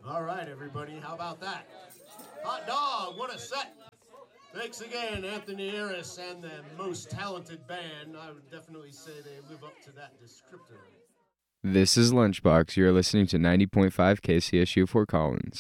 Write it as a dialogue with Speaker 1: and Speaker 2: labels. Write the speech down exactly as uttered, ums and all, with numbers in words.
Speaker 1: All right, everybody, how about that? Hot dog, what a set. Thanks again, Anthony Aris and the most talented band. I would definitely say they live up to that descriptor.
Speaker 2: This is Lunchbox. You're listening to ninety point five K C S U Fort Collins.